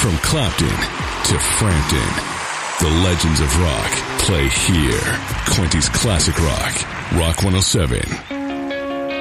From Clapton to Frampton, the legends of rock play here. Quinty's Classic Rock, Rock 107.